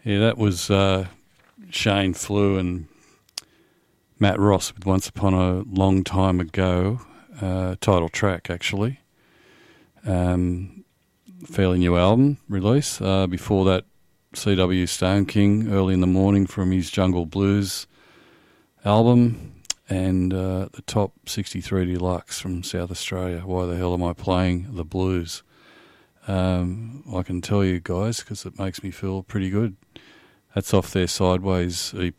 Yeah, that was Shane Flew and Matt Ross with Once Upon a Long Time Ago, title track actually. Fairly new album release. Before that, C.W. Stone King, Early in the Morning from his Jungle Blues album, and the Top 63 Deluxe from South Australia, Why the Hell Am I Playing the Blues? I can tell you guys, because it makes me feel pretty good. That's off their Sideways EP,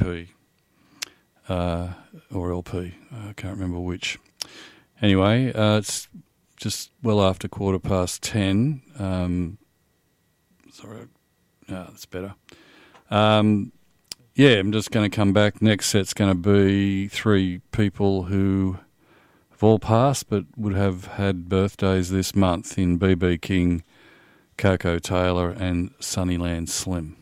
or LP, I can't remember which. Anyway, it's just well after 10:15. Sorry, that's better. I'm just going to come back. Next set's going to be three people who have all passed but would have had birthdays this month in B.B. King, Coco Taylor and Sunnyland Slim.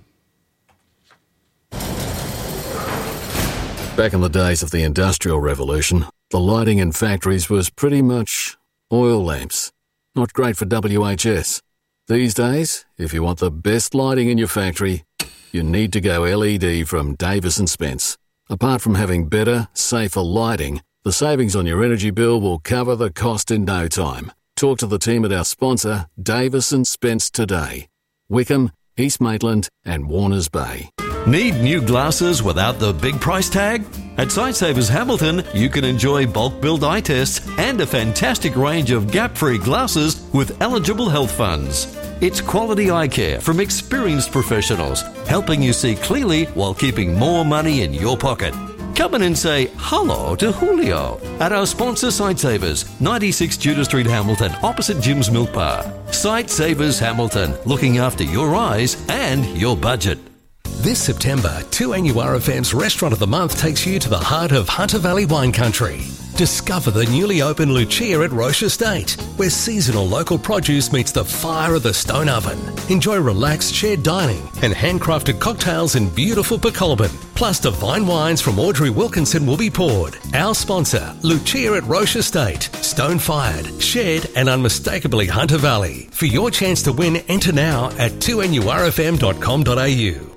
Back in the days of the Industrial Revolution, the lighting in factories was pretty much oil lamps. Not great for WHS. These days, if you want the best lighting in your factory, you need to go LED from Davis & Spence. Apart from having better, safer lighting, the savings on your energy bill will cover the cost in no time. Talk to the team at our sponsor, Davis & Spence, today. Wickham, East Maitland and Warners Bay. Need new glasses without the big price tag? At Sightsavers Hamilton, you can enjoy bulk billed eye tests and a fantastic range of gap-free glasses with eligible health funds. It's quality eye care from experienced professionals, helping you see clearly while keeping more money in your pocket. Come in and say hello to Julio at our sponsor Sightsavers, 96 Judah Street, Hamilton, opposite Jim's Milk Bar. Sightsavers Hamilton, looking after your eyes and your budget. This September, 2NURFM's Restaurant of the Month takes you to the heart of Hunter Valley wine country. Discover the newly opened Lucia at Roche Estate, where seasonal local produce meets the fire of the stone oven. Enjoy relaxed shared dining and handcrafted cocktails in beautiful Pecolbin. Plus divine wines from Audrey Wilkinson will be poured. Our sponsor, Lucia at Roche Estate. Stone-fired, shared and unmistakably Hunter Valley. For your chance to win, enter now at 2NURFM.com.au.